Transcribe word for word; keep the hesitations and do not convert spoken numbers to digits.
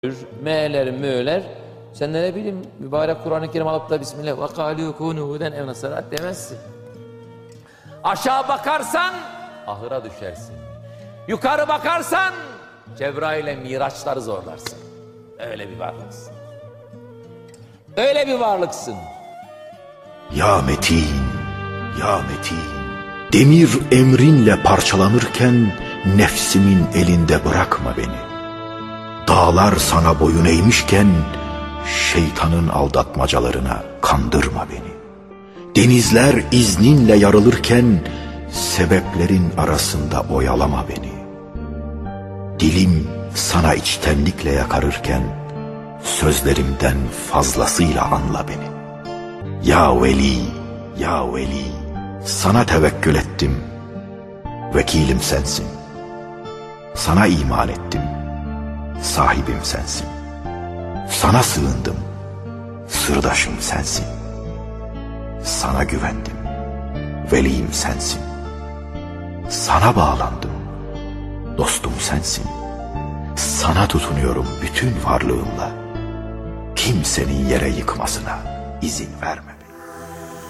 Me'ler, mö'ler, sen de ne bileyim mübarek Kur'an-ı Kerim alıp da Bismillah ve kâlû kûnû huden ev nasârat demezsin. Aşağı bakarsan ahıra düşersin. Yukarı bakarsan Cebrail'e miraçları zorlarsın. Öyle bir varlıksın. Öyle bir varlıksın. Ya Metin, ya Metin, demir emrinle parçalanırken nefsimin elinde bırakma beni. Dağlar sana boyun eğmişken şeytanın aldatmacalarına kandırma beni. Denizler izninle yarılırken sebeplerin arasında oyalama beni. Dilim sana içtenlikle yakarırken sözlerimden fazlasıyla anla beni. Ya Veli, ya Veli, sana tevekkül ettim, vekilim sensin. Sana iman ettim, sahibim sensin. Sana sığındım, sırdaşım sensin. Sana güvendim, veliyim sensin. Sana bağlandım, dostum sensin. Sana tutunuyorum bütün varlığımla. Kimsenin yere yıkmasına izin verme.